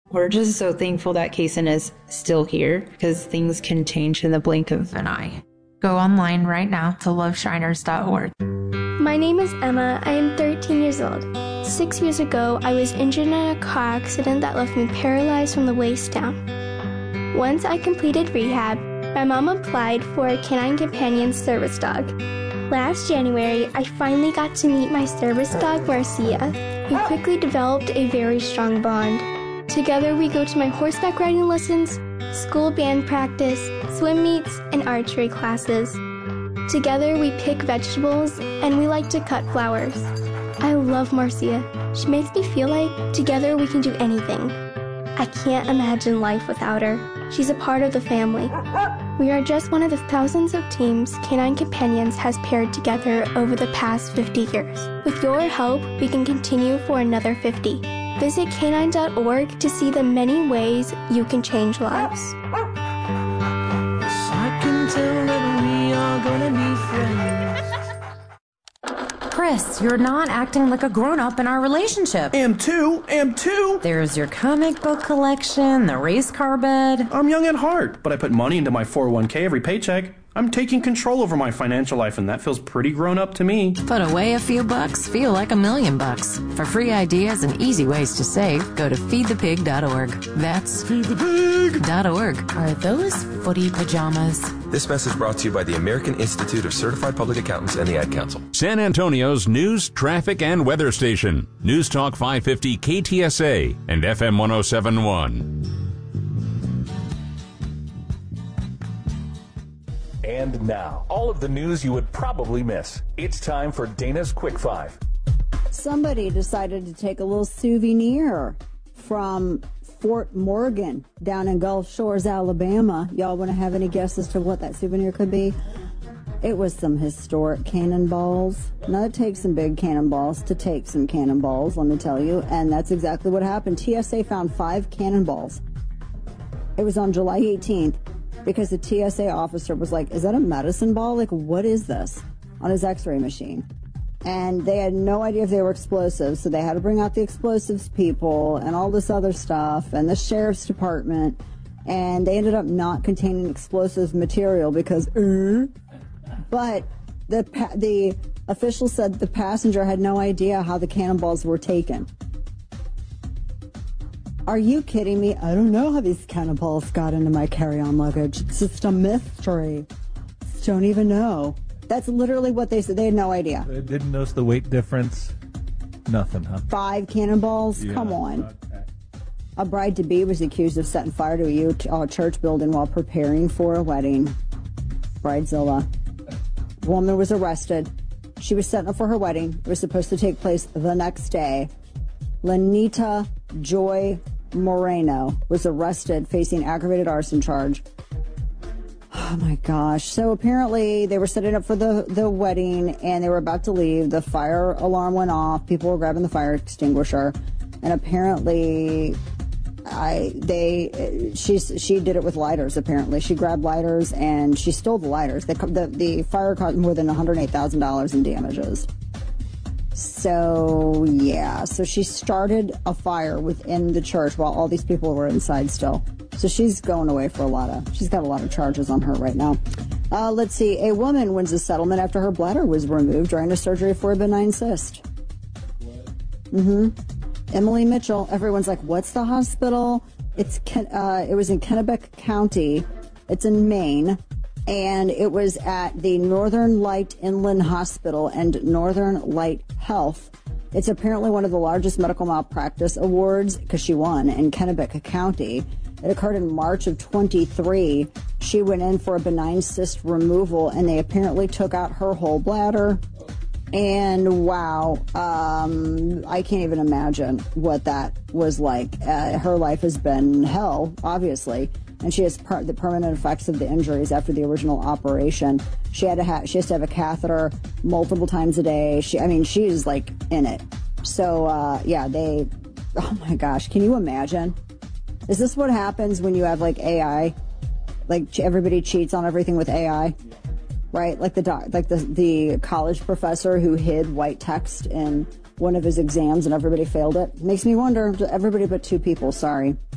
We're just so thankful that Kason is still here because things can change in the blink of an eye. Go online right now to loveshiners.org. My name is Emma. I am 13 years old. 6 years ago, I was injured in a car accident that left me paralyzed from the waist down. Once I completed rehab, my mom applied for a Canine Companion service dog. Last January, I finally got to meet my service dog, Marcia. We quickly developed a very strong bond. Together, we go to my horseback riding lessons, school band practice, swim meets, and archery classes. Together, we pick vegetables, and we like to cut flowers. I love Marcia. She makes me feel like together we can do anything. I can't imagine life without her. She's a part of the family. We are just one of the thousands of teams Canine Companions has paired together over the past 50 years. With your help, we can continue for another 50. Visit canine.org to see the many ways you can change lives. I can tell that we are gonna be friends. Chris, you're not acting like a grown-up in our relationship. Am too. There's your comic book collection, the race car bed. I'm young at heart, but I put money into my 401k every paycheck. I'm taking control over my financial life, and that feels pretty grown up to me. Put away a few bucks, feel like $1 million. For free ideas and easy ways to save, go to feedthepig.org. That's feedthepig.org. Are those footy pajamas? This message brought to you by the American Institute of Certified Public Accountants and the Ad Council. San Antonio's news, traffic, and weather station. News Talk 550 KTSA and FM 1071. And now, all of the news you would probably miss. It's time for Dana's Quick Five. Somebody decided to take a little souvenir from Fort Morgan down in Gulf Shores, Alabama. Y'all want to have any guesses to what that souvenir could be? It was some historic cannonballs. Now, it takes some big cannonballs to take some cannonballs, let me tell you. And that's exactly what happened. TSA found 5 cannonballs. It was on July 18th. Because the TSA officer was like, is that a medicine ball? Like, what is this? On his x-ray machine. And they had no idea if they were explosives, so they had to bring out the explosives people and all this other stuff and the sheriff's department. And they ended up not containing explosive material because, but the official said the passenger had no idea how the cannonballs were taken. Are you kidding me? I don't know how these cannonballs got into my carry-on luggage. It's just a mystery. Don't even know. That's literally what they said. They had no idea. They didn't notice the weight difference. Nothing, huh? 5 cannonballs? Yeah, come on. Okay. A bride-to-be was accused of setting fire to a church building while preparing for a wedding. Bridezilla. Woman was arrested. She was setting up for her wedding. It was supposed to take place the next day. Lenita Joy Moreno was arrested facing aggravated arson charge. Oh my gosh. So apparently they were setting up for the wedding and they were about to leave. The fire alarm went off. People were grabbing the fire extinguisher. And apparently she did it with lighters, apparently. She grabbed lighters and she stole the lighters. The fire caused more than $108,000 in damages. So, yeah. So she started a fire within the church while all these people were inside still. So she's going away for she's got a lot of charges on her right now. Let's see. A woman wins a settlement after her bladder was removed during a surgery for a benign cyst. Emily Mitchell. Everyone's like, what's the hospital? It was in Kennebec County. It's in Maine. And it was at the Northern Light Inland Hospital and Northern Light Health. It's apparently one of the largest medical malpractice awards because she won in Kennebec County. It occurred in March of 23. She went in for a benign cyst removal, and they apparently took out her whole bladder. And wow, I can't even imagine what that was like. Her life has been hell, obviously. And she has the permanent effects of the injuries after the original operation. She has to have a catheter multiple times a day. She's like in it. So, oh my gosh, can you imagine? Is this what happens when you have like AI? Like everybody cheats on everything with AI, right? Like the college professor who hid white text in one of his exams and everybody failed it. Makes me wonder, everybody but 2 people, sorry.